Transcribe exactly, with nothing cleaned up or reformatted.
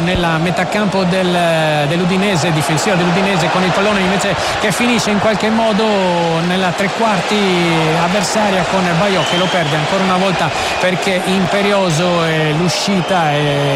nella metà campo del, dell'Udinese, difensiva dell'Udinese, con il pallone invece che finisce in qualche modo nella tre quarti avversaria, con Baio che lo perde ancora una volta perché imperioso è l'uscita e